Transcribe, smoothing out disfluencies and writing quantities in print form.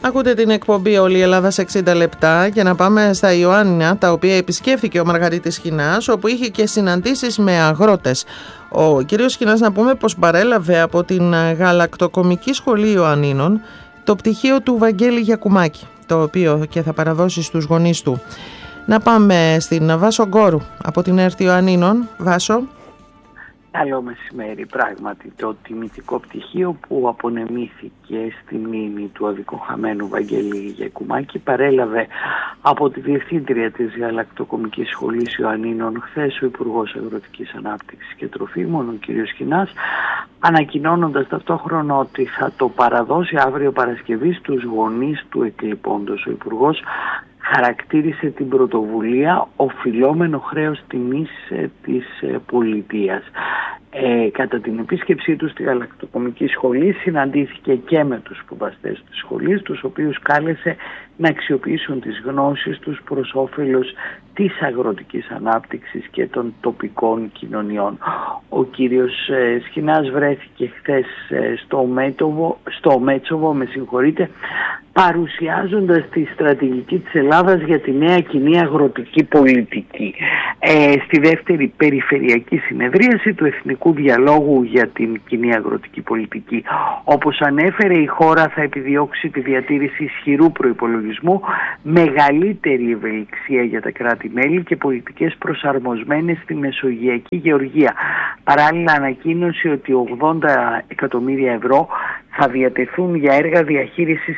Ακούτε την εκπομπή «Όλη η Ελλάδα σε 60 λεπτά» και να πάμε στα Ιωάννινα, τα οποία επισκέφθηκε ο Μαργαρίτης Χινάς, όπου είχε και συναντήσεις με αγρότες. Ο κύριος Χινάς, να πούμε πως παρέλαβε από την Γαλακτοκομική Σχολή Ιωαννίνων το πτυχίο του Βαγγέλη Γιακουμάκη, το οποίο και θα παραδώσει στους γονείς του. Να πάμε στην Βάσο Γκόρου από την ΕΡΤ Ιωαννίνων. Βάσο. Καλό μεσημέρι. Πράγματι, το τιμητικό πτυχίο που απονεμήθηκε στη μνήμη του αδικοχαμένου Βαγγέλη Γιακουμάκη παρέλαβε από τη Διευθύντρια της Γαλακτοκομικής Σχολής Ιωαννίνων χθες ο Υπουργός Αγροτικής Ανάπτυξης και Τροφίμων, ο κ. Χινάς, ανακοινώνοντας ταυτόχρονα ότι θα το παραδώσει αύριο Παρασκευή στους γονείς του εκλειπώντος. Ο Υπουργός χαρακτήρισε την πρωτοβουλία οφειλόμενο χρέος τιμής της πολιτείας. Κατά την επίσκεψή του στη Γαλακτοκομική Σχολή συναντήθηκε και με τους σπουδαστές της σχολής, τους οποίους κάλεσε να αξιοποιήσουν τις γνώσεις τους προς όφελος της αγροτικής ανάπτυξης και των τοπικών κοινωνιών. Ο κύριος Σχοινάς βρέθηκε χθες στο Μέτσοβο, παρουσιάζοντας τη στρατηγική της Ελλάδας για τη νέα κοινή αγροτική πολιτική. Στη δεύτερη περιφερειακή συνεδρίαση του Εθνικού Διαλόγου για την κοινή αγροτική πολιτική. Όπως ανέφερε, η χώρα θα επιδιώξει τη διατήρηση ισχυρού προϋπολογισμού, μεγαλύτερη ευελιξία για τα κράτη-μέλη και πολιτικές προσαρμοσμένες στη μεσογειακή γεωργία. Παράλληλα ανακοίνωσε ότι 80 εκατομμύρια ευρώ θα διατεθούν για έργα διαχείρισης